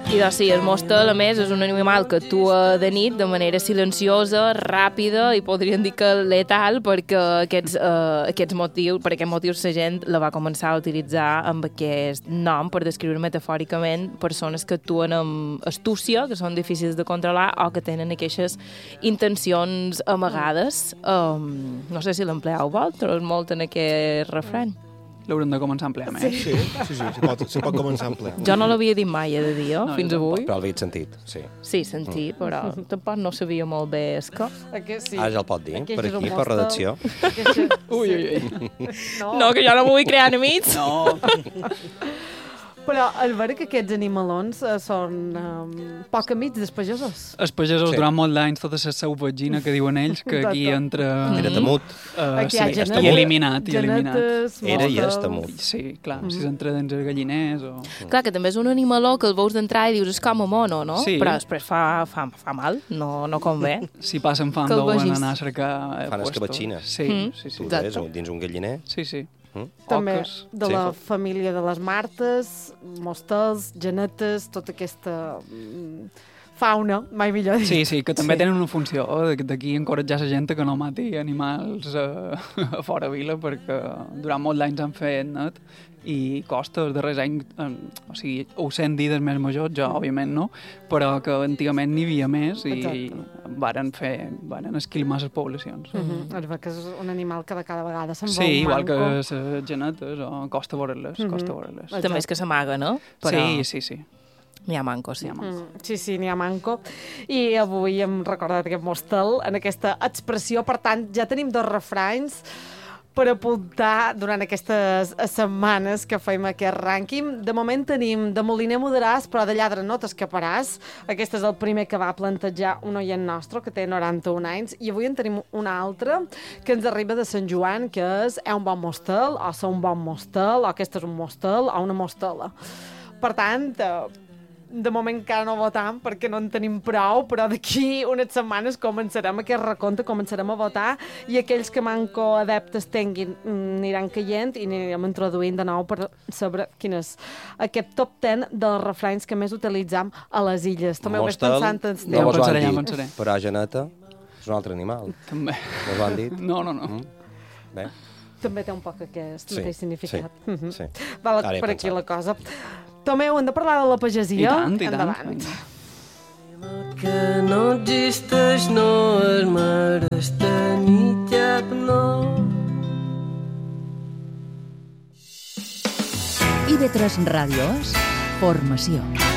I doncs sí, el mostel, a més, és un animal que actua de nit de manera silenciosa, ràpida i podríem dir que letal perquè per aquest motiu la gent la va començar a utilitzar amb aquest nom per descriure metafòricament persones que actuen amb astúcia, que són difícils de controlar o que tenen aquestes intencions amagades. No sé si l'empleeu vosaltres molt en aquest refrany. L'haurem de començar a emplear més. Sí, se pot començar a emplear. Jo no l'havia dit mai, he de dir, fins avui. Però l'havia sentit, sí. Sí, sentir, però tampoc no sabia molt bé el que. Ara ja el pot dir, per aquí, per redacció. Ui. No, que jo no m'ho vull crear enemics. No. Però al veure que aquests animalons són poc amics dels pagesos. Els pagesos durant molt d'anys, tota la seu vagina que diuen ells, que aquí entra... Era temut. Aquí hi ha genetes, i eliminat. Era i és temut. Sí, clar, si s'entra dins els galliners o... Clar, que també és un animaló que el veus d'entrar i dius és com a mono, no? Sí. Però després fa mal, no convé. Si passen fam Que el deuen vegis. anar a cercar... Fan escabatxines. Sí. Tu ves dins un galliner. Sí. També Oques. de la família de les martes, mostels, genetes, tota aquesta fauna, mai millor dit. Sí, que també tenen una funció d'aquí encoratjar la gent que no mati animals a fora vila, perquè durant molts anys han fet net i costa els darrers anys, o sigui, ho sent dir dels més majors, jo òbviament no, però que antigament n'hi havia més i varen esquilmar les poblacions. Es veu que és un animal que cada vegada se'n va Sí, igual que manco. les genetes, costa veure-les, També és que s'amaga, no? Però Sí. n'hi ha mancos, sí. Sí, n'hi ha manco. I avui hem recordat aquest mostel en aquesta expressió. Per tant, ja tenim 2 refranys per apuntar durant aquestes setmanes que fem aquest rànquing. De moment tenim de Moliner mudaràs, però de lladre no t'escaparàs. Aquest és el primer que va plantejar un oient nostre, que té 91 anys, i avui en tenim un altre que ens arriba de Sant Joan, que és un bon mostel, o ser un bon mostel, o aquest és un mostel, o una mostela. Per tant, de moment encara no votam perquè no en tenim prou, però d'aquí unes setmanes començarem aquest recompte, començarem a votar i aquells que manco adeptes tinguin aniran caient i anirem introduint de nou per saber quin és aquest top 10 dels refranys que més utilitzem a les illes. També ho vaig pensant en No vos ho han pensaré. dit, però geneta és un altre animal. També. Vos ho han dit? No. Bé. També té un poc aquest mateix significat. Sí. Val per aquí la cosa. Tomeu, hem de parlar de la pagesia? I tant. Endavant. El que no existeix no es mereix tenir cap nom. IB3 Ràdio és formació.